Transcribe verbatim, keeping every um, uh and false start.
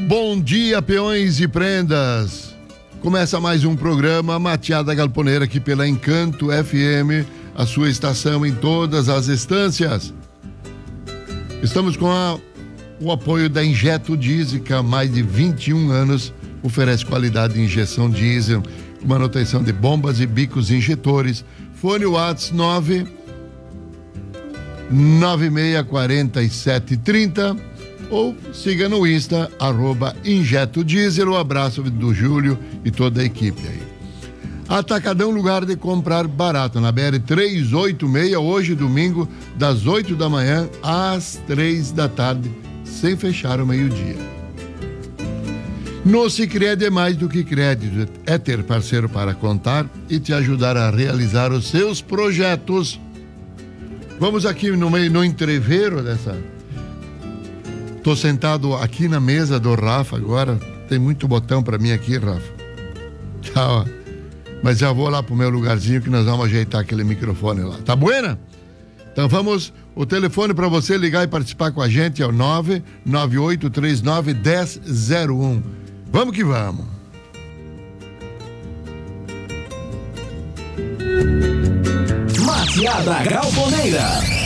Bom dia, peões e prendas. Começa mais um programa Mateada Galponeira aqui pela Encanto F M, a sua estação em todas as estâncias. Estamos com a, o apoio da Injeto Diesel, que há mais de vinte e um anos oferece qualidade de injeção diesel, manutenção de bombas e bicos injetores. Fone WhatsApp nove nove seis quatro sete três zero ou siga no Insta, arroba Injeto Diesel. Um abraço do Júlio e toda a equipe aí. Atacadão, lugar de comprar barato, na B R trezentos e oitenta e seis, hoje domingo, das oito da manhã às três da tarde, sem fechar o meio-dia. No Sicredi é mais do que crédito, é ter parceiro para contar e te ajudar a realizar os seus projetos. Vamos aqui no meio, no entreveiro dessa... Tô sentado aqui na mesa do Rafa agora, tem muito botão para mim aqui, Rafa. Tá, ó. Mas já vou lá pro meu lugarzinho que nós vamos ajeitar aquele microfone lá. Tá buena? Então vamos, o telefone para você ligar e participar com a gente é o nove nove oito três nove um zero zero um. Vamos que vamos. Mateada Galponeira.